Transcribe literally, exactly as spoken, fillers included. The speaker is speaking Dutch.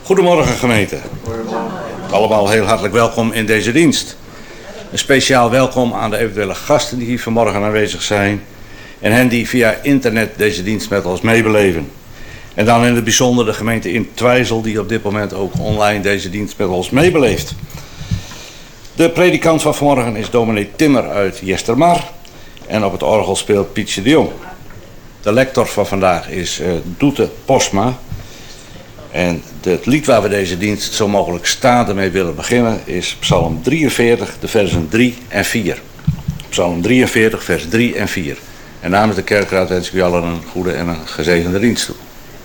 Goedemorgen gemeente. Allemaal heel hartelijk welkom in deze dienst. Een speciaal welkom aan de eventuele gasten die hier vanmorgen aanwezig zijn en hen die via internet deze dienst met ons meebeleven. En dan in het bijzonder de gemeente in Twijzel die op dit moment ook online deze dienst met ons meebeleeft. De predikant van vanmorgen is dominee Timmer uit Jestermar en op het orgel speelt Pietje de Jong. De lector van vandaag is uh, Doete Posma. En het lied waar we deze dienst zo mogelijk staande mee willen beginnen is Psalm drieënveertig, de versen drie en vier. Psalm drieënveertig, vers drie en vier. En namens de kerkraad wens ik u allen een goede en een gezegende dienst toe.